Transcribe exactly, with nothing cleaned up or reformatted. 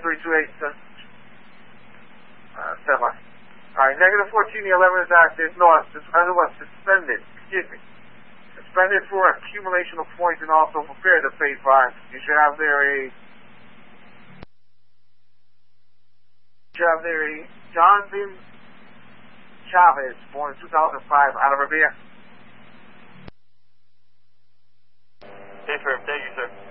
three two eight, uh, seven. Alright, negative fourteen, the eleven is active. No, it's otherwise suspended. Excuse me. Suspended for accumulation of points and also prepare to phase five. You should have there a... You should have there a Jonathan Chavez, born in two thousand five, out of Revere. Affirm, thank you, sir.